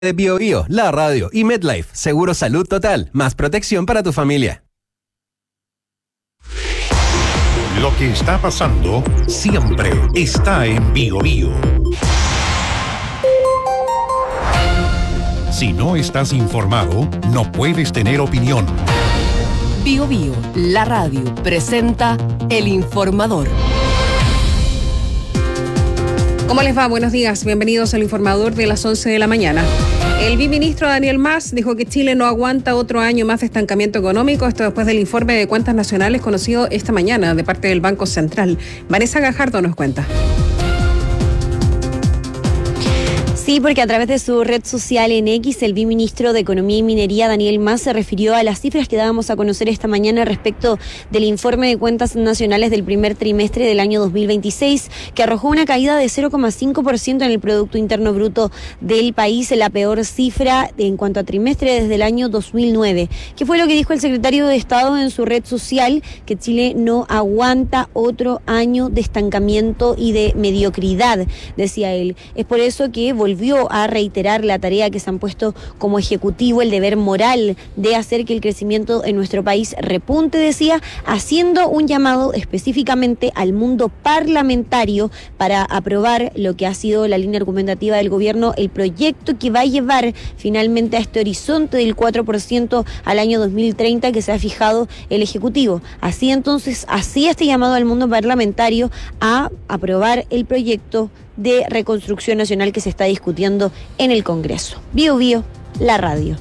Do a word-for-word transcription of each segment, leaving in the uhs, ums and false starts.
de BioBio, la radio y MedLife, Seguro Salud Total, más protección para tu familia. Lo que está pasando siempre está en BioBio. Si no estás informado, no puedes tener opinión. BioBio, la radio, presenta El Informador. ¿Cómo les va? Buenos días. Bienvenidos al Informador de las once de la mañana. El viceministro Daniel Mas dijo que Chile no aguanta otro año más de estancamiento económico. Esto después del informe de cuentas nacionales conocido esta mañana de parte del Banco Central. Vanessa Gajardo nos cuenta. Sí, porque a través de su red social en X, el viceministro de Economía y Minería, Daniel Mas, se refirió a las cifras que dábamos a conocer esta mañana respecto del informe de cuentas nacionales del primer trimestre del año dos mil veintiséis, que arrojó una caída de cero coma cinco por ciento en el Producto Interno Bruto del país, la peor cifra en cuanto a trimestre desde el año dos mil nueve. ¿Qué fue lo que dijo el secretario de Estado en su red social? Que Chile no aguanta otro año de estancamiento y de mediocridad, decía él. Es por eso que volvió a reiterar la tarea que se han puesto como ejecutivo, el deber moral de hacer que el crecimiento en nuestro país repunte, decía, haciendo un llamado específicamente al mundo parlamentario para aprobar lo que ha sido la línea argumentativa del gobierno, el proyecto que va a llevar finalmente a este horizonte del cuatro por ciento al año dos mil treinta que se ha fijado el Ejecutivo. Así entonces, así este llamado al mundo parlamentario a aprobar el proyecto de reconstrucción nacional que se está discutiendo en el Congreso. Bio Bio, la radio.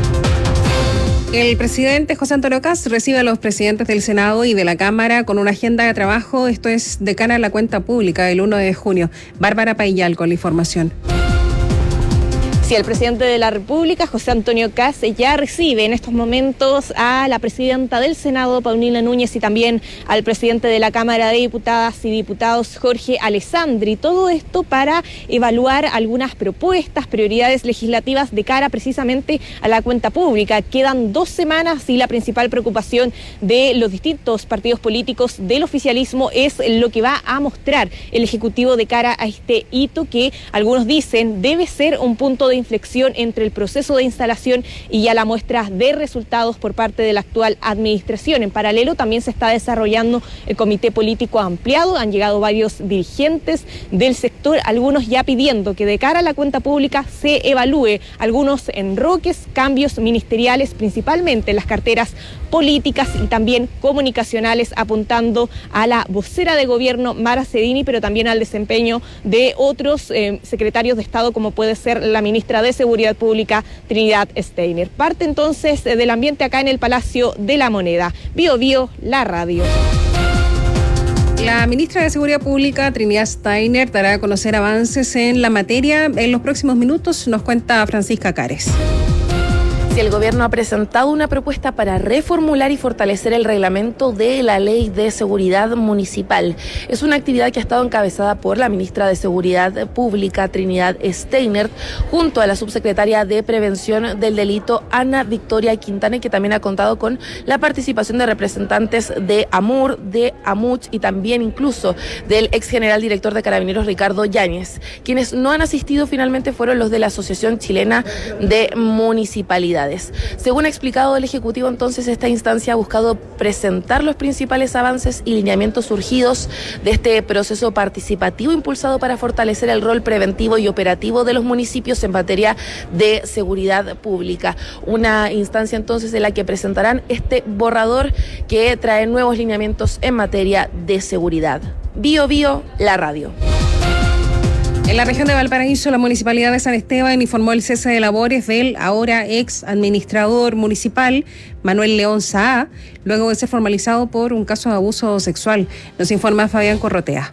El presidente José Antonio Kast recibe a los presidentes del Senado y de la Cámara con una agenda de trabajo. Esto es de cara a la cuenta pública el uno de junio. Bárbara Paillal con la información. Sí, el presidente de la República, José Antonio Kast, ya recibe en estos momentos a la presidenta del Senado, Paulina Núñez, y también al presidente de la Cámara de Diputadas y Diputados, Jorge Alessandri. Todo esto para evaluar algunas propuestas, prioridades legislativas de cara precisamente a la cuenta pública. Quedan dos semanas y la principal preocupación de los distintos partidos políticos del oficialismo es lo que va a mostrar el Ejecutivo de cara a este hito que algunos dicen debe ser un punto de inflexión entre el proceso de instalación y ya la muestra de resultados por parte de la actual administración. En paralelo también se está desarrollando el comité político ampliado, han llegado varios dirigentes del sector, algunos ya pidiendo que de cara a la cuenta pública se evalúe algunos enroques, cambios ministeriales, principalmente en las carteras políticas y también comunicacionales, apuntando a la vocera de gobierno Mara Cedini, pero también al desempeño de otros eh, secretarios de Estado, como puede ser la ministra de Seguridad Pública, Trinidad Steiner. Parte entonces del ambiente acá en el Palacio de la Moneda. Bio Bio, la radio. La ministra de Seguridad Pública, Trinidad Steiner, dará a conocer avances en la materia en los próximos minutos, nos cuenta Francisca Cares. El gobierno ha presentado una propuesta para reformular y fortalecer el reglamento de la Ley de Seguridad Municipal. Es una actividad que ha estado encabezada por la ministra de Seguridad Pública, Trinidad Steiner, junto a la subsecretaria de Prevención del Delito, Ana Victoria Quintana, que también ha contado con la participación de representantes de AMUR, de AMUCH y también incluso del ex general director de Carabineros, Ricardo Yáñez. Quienes no han asistido finalmente fueron los de la Asociación Chilena de Municipalidades. Según ha explicado el Ejecutivo, entonces esta instancia ha buscado presentar los principales avances y lineamientos surgidos de este proceso participativo impulsado para fortalecer el rol preventivo y operativo de los municipios en materia de seguridad pública. Una instancia entonces en la que presentarán este borrador que trae nuevos lineamientos en materia de seguridad. Bio Bio, la radio. En la región de Valparaíso, la Municipalidad de San Esteban informó el cese de labores del ahora ex administrador municipal, Manuel León Saá, luego de ser formalizado por un caso de abuso sexual. Nos informa Fabián Corrotea.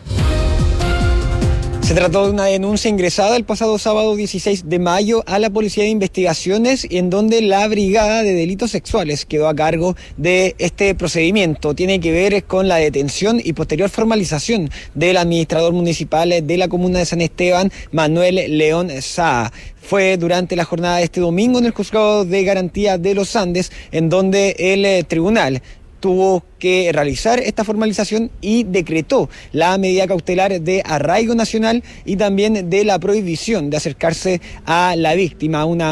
Se trató de una denuncia ingresada el pasado sábado dieciséis de mayo a la Policía de Investigaciones, en donde la Brigada de Delitos Sexuales quedó a cargo de este procedimiento. Tiene que ver con la detención y posterior formalización del administrador municipal de la comuna de San Esteban, Manuel León Saá. Fue durante la jornada de este domingo en el Juzgado de Garantía de los Andes, en donde el eh, tribunal tuvo que realizar esta formalización y decretó la medida cautelar de arraigo nacional y también de la prohibición de acercarse a la víctima, una